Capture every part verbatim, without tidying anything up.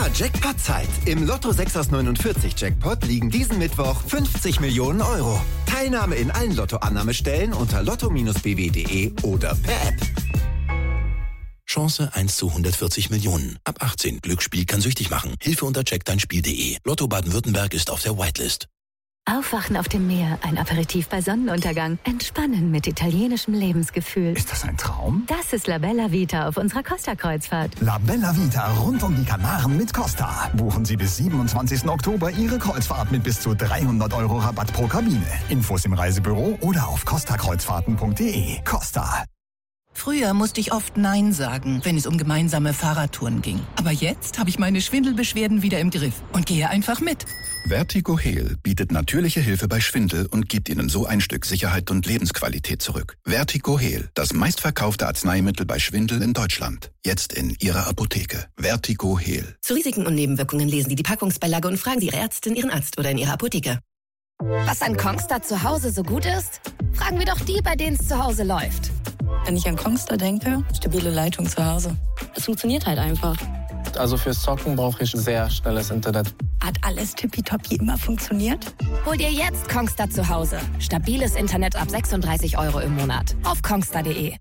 Jackpot-Zeit. Im Lotto sechs aus neunundvierzig Jackpot liegen diesen Mittwoch fünfzig Millionen Euro. Teilnahme in allen Lottoannahmestellen unter lotto Bindestrich b w punkt de oder per App. Chance eins zu hundertvierzig Millionen. Ab achtzehn. Glücksspiel kann süchtig machen. Hilfe unter check dein spiel punkt de. Lotto Baden-Württemberg ist auf der Whitelist. Aufwachen auf dem Meer, ein Aperitif bei Sonnenuntergang, entspannen mit italienischem Lebensgefühl. Ist das ein Traum? Das ist La Bella Vita auf unserer Costa-Kreuzfahrt. La Bella Vita rund um die Kanaren mit Costa. Buchen Sie bis siebenundzwanzigsten Oktober Ihre Kreuzfahrt mit bis zu dreihundert Euro Rabatt pro Kabine. Infos im Reisebüro oder auf costa kreuzfahrten punkt de. Costa. Früher musste ich oft Nein sagen, wenn es um gemeinsame Fahrradtouren ging. Aber jetzt habe ich meine Schwindelbeschwerden wieder im Griff und gehe einfach mit. Vertigo Heal bietet natürliche Hilfe bei Schwindel und gibt Ihnen so ein Stück Sicherheit und Lebensqualität zurück. Vertigo Heal, das meistverkaufte Arzneimittel bei Schwindel in Deutschland. Jetzt in Ihrer Apotheke. Vertigo Heal. Zu Risiken und Nebenwirkungen lesen Sie die Packungsbeilage und fragen Sie Ihre Ärztin, Ihren Arzt oder in Ihrer Apotheke. Was an Kongstar zu Hause so gut ist? Fragen wir doch die, bei denen es zu Hause läuft. Wenn ich an Kongstar denke, stabile Leitung zu Hause. Es funktioniert halt einfach. Also fürs Zocken brauche ich sehr schnelles Internet. Hat alles tippitoppi immer funktioniert? Hol dir jetzt Kongstar zu Hause. Stabiles Internet ab sechsunddreißig Euro im Monat. Auf kongstar punkt de.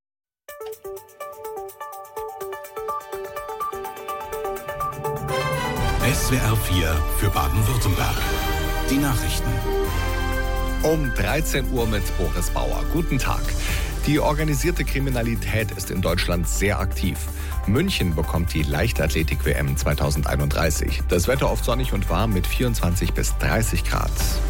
S W R vier für Baden-Württemberg. Die Nachrichten. Um dreizehn Uhr mit Boris Bauer. Guten Tag. Die organisierte Kriminalität ist in Deutschland sehr aktiv. München bekommt die Leichtathletik-W M zweitausendeinunddreißig. Das Wetter oft sonnig und warm mit vierundzwanzig bis dreißig Grad.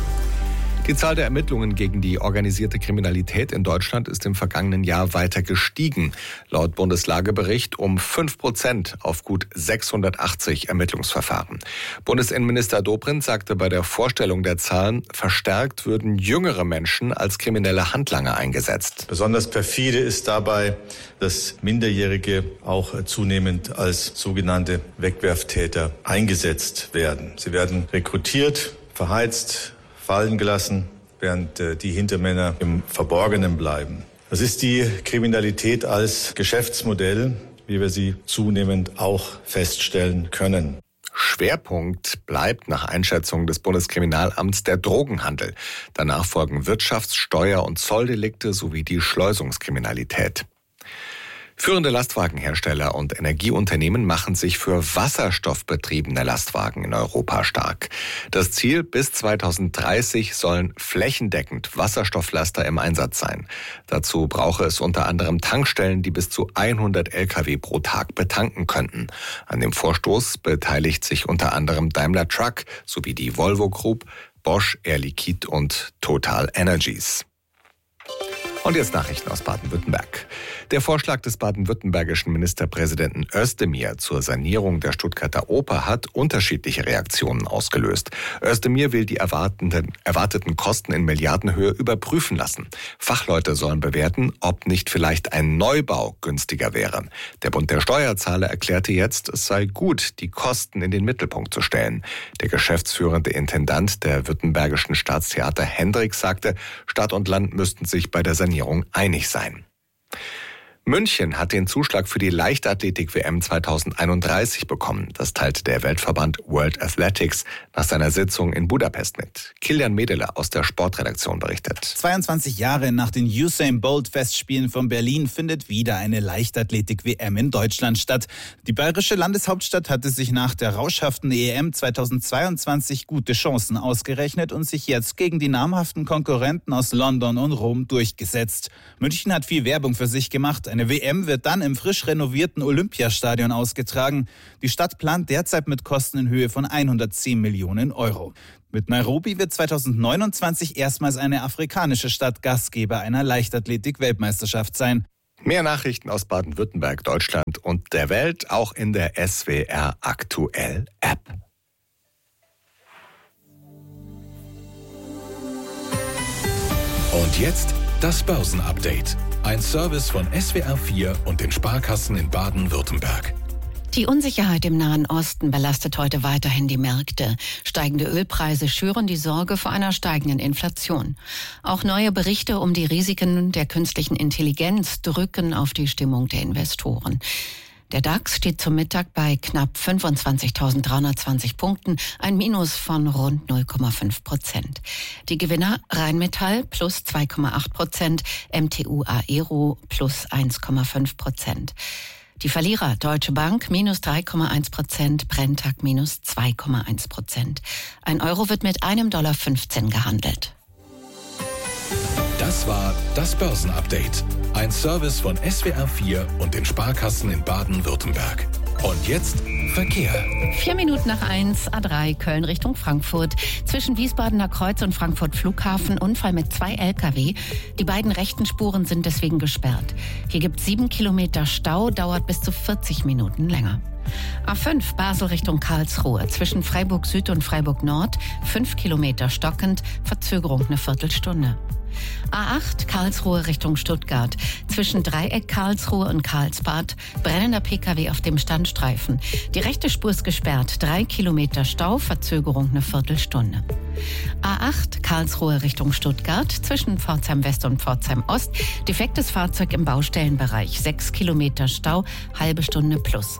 Die Zahl der Ermittlungen gegen die organisierte Kriminalität in Deutschland ist im vergangenen Jahr weiter gestiegen. Laut Bundeslagebericht um fünf Prozent auf gut sechshundertachtzig Ermittlungsverfahren. Bundesinnenminister Dobrindt sagte bei der Vorstellung der Zahlen, verstärkt würden jüngere Menschen als kriminelle Handlanger eingesetzt. Besonders perfide ist dabei, dass Minderjährige auch zunehmend als sogenannte Wegwerftäter eingesetzt werden. Sie werden rekrutiert, verheizt, fallen gelassen, während äh, die Hintermänner im Verborgenen bleiben. Das ist die Kriminalität als Geschäftsmodell, wie wir sie zunehmend auch feststellen können. Schwerpunkt bleibt nach Einschätzung des Bundeskriminalamts der Drogenhandel. Danach folgen Wirtschafts-, Steuer- und Zolldelikte sowie die Schleusungskriminalität. Führende Lastwagenhersteller und Energieunternehmen machen sich für wasserstoffbetriebene Lastwagen in Europa stark. Das Ziel, bis zweitausenddreißig sollen flächendeckend Wasserstofflaster im Einsatz sein. Dazu brauche es unter anderem Tankstellen, die bis zu hundert L K W pro Tag betanken könnten. An dem Vorstoß beteiligt sich unter anderem Daimler Truck sowie die Volvo Group, Bosch, Air Liquide und Total Energies. Und jetzt Nachrichten aus Baden-Württemberg. Der Vorschlag des baden-württembergischen Ministerpräsidenten Özdemir zur Sanierung der Stuttgarter Oper hat unterschiedliche Reaktionen ausgelöst. Özdemir will die erwarteten, erwarteten Kosten in Milliardenhöhe überprüfen lassen. Fachleute sollen bewerten, ob nicht vielleicht ein Neubau günstiger wäre. Der Bund der Steuerzahler erklärte jetzt, es sei gut, die Kosten in den Mittelpunkt zu stellen. Der geschäftsführende Intendant der württembergischen Staatstheater Hendricks sagte, Stadt und Land müssten sich bei der Sanierung einig sein. München hat den Zuschlag für die Leichtathletik-W M zweitausendeinunddreißig bekommen. Das teilte der Weltverband World Athletics nach seiner Sitzung in Budapest mit. Kilian Medele aus der Sportredaktion berichtet. zweiundzwanzig Jahre nach den Usain Bolt Festspielen von Berlin findet wieder eine Leichtathletik-W M in Deutschland statt. Die bayerische Landeshauptstadt hatte sich nach der rauschhaften E M zweitausendzweiundzwanzig gute Chancen ausgerechnet und sich jetzt gegen die namhaften Konkurrenten aus London und Rom durchgesetzt. München hat viel Werbung für sich gemacht. Eine W M wird dann im frisch renovierten Olympiastadion ausgetragen. Die Stadt plant derzeit mit Kosten in Höhe von hundertzehn Millionen Euro. Mit Nairobi wird zweitausendneunundzwanzig erstmals eine afrikanische Stadt Gastgeber einer Leichtathletik-Weltmeisterschaft sein. Mehr Nachrichten aus Baden-Württemberg, Deutschland und der Welt auch in der S W R Aktuell App. Und jetzt das Börsenupdate. Ein Service von S W R vier und den Sparkassen in Baden-Württemberg. Die Unsicherheit im Nahen Osten belastet heute weiterhin die Märkte. Steigende Ölpreise schüren die Sorge vor einer steigenden Inflation. Auch neue Berichte um die Risiken der künstlichen Intelligenz drücken auf die Stimmung der Investoren. Der DAX steht zum Mittag bei knapp fünfundzwanzigtausenddreihundertzwanzig Punkten, ein Minus von rund null Komma fünf Prozent. Die Gewinner Rheinmetall plus zwei Komma acht Prozent, M T U Aero plus eins Komma fünf Prozent. Die Verlierer Deutsche Bank minus drei Komma eins Prozent, Brenntag minus zwei Komma eins Prozent. Ein Euro wird mit einem Dollar fünfzehn gehandelt. Das war das Börsenupdate. Ein Service von S W R vier und den Sparkassen in Baden-Württemberg. Und jetzt Verkehr. Vier Minuten nach eins, A drei, Köln Richtung Frankfurt. Zwischen Wiesbadener Kreuz und Frankfurt Flughafen Unfall mit zwei L K W. Die beiden rechten Spuren sind deswegen gesperrt. Hier gibt es sieben Kilometer Stau, dauert bis zu vierzig Minuten länger. A fünf, Basel Richtung Karlsruhe. Zwischen Freiburg Süd und Freiburg Nord, fünf Kilometer stockend, Verzögerung eine Viertelstunde. A acht, Karlsruhe Richtung Stuttgart. Zwischen Dreieck Karlsruhe und Karlsbad, brennender P K W auf dem Standstreifen. Die rechte Spur ist gesperrt, drei Kilometer Stau, Verzögerung eine Viertelstunde. A acht, Karlsruhe Richtung Stuttgart. Zwischen Pforzheim West und Pforzheim Ost, defektes Fahrzeug im Baustellenbereich, sechs Kilometer Stau, halbe Stunde plus.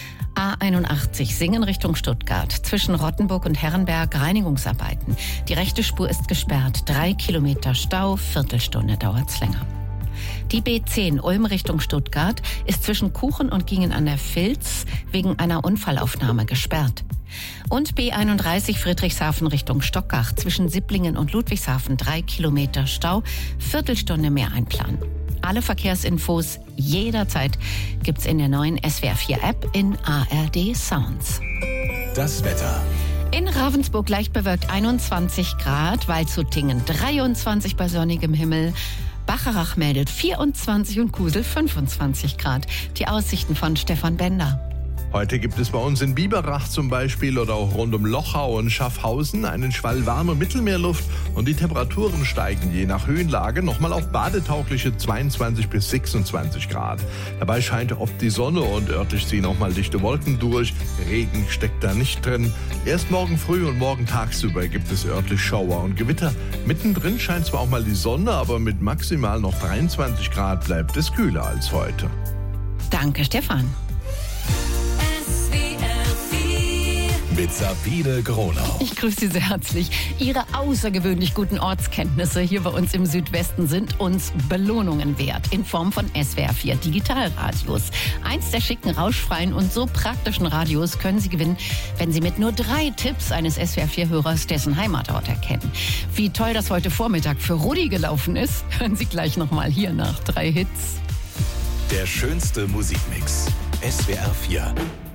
A einundachtzig, Singen Richtung Stuttgart. Zwischen Rottenburg und Herrenberg Reinigungsarbeiten. Die rechte Spur ist gesperrt. Drei Kilometer Stau, Viertelstunde dauert's länger. Die B zehn Ulm Richtung Stuttgart ist zwischen Kuchen und Gingen an der Vilz wegen einer Unfallaufnahme gesperrt. Und B einunddreißig Friedrichshafen Richtung Stockach. Zwischen Sipplingen und Ludwigshafen drei Kilometer Stau, Viertelstunde mehr einplanen. Alle Verkehrsinfos jederzeit gibt's in der neuen S W R vier App in A R D Sounds. Das Wetter. In Ravensburg leicht bewölkt einundzwanzig Grad, Waldshutingen dreiundzwanzig bei sonnigem Himmel. Bacharach meldet vierundzwanzig und Kusel fünfundzwanzig Grad. Die Aussichten von Stefan Bender. Heute gibt es bei uns in Biberach zum Beispiel oder auch rund um Lochau und Schaffhausen einen Schwall warme Mittelmeerluft und die Temperaturen steigen je nach Höhenlage nochmal auf badetaugliche zweiundzwanzig bis sechsundzwanzig Grad. Dabei scheint oft die Sonne und örtlich ziehen auch mal dichte Wolken durch. Regen steckt da nicht drin. Erst morgen früh und morgen tagsüber gibt es örtlich Schauer und Gewitter. Mittendrin scheint zwar auch mal die Sonne, aber mit maximal noch dreiundzwanzig Grad bleibt es kühler als heute. Danke, Stefan. Mit Sabine Gronau. Ich grüße Sie sehr herzlich. Ihre außergewöhnlich guten Ortskenntnisse hier bei uns im Südwesten sind uns Belohnungen wert in Form von S W R vier Digitalradios. Eins der schicken, rauschfreien und so praktischen Radios können Sie gewinnen, wenn Sie mit nur drei Tipps eines S W R vier Hörers dessen Heimatort erkennen. Wie toll das heute Vormittag für Rudi gelaufen ist, hören Sie gleich nochmal hier nach drei Hits. Der schönste Musikmix. S W R vier.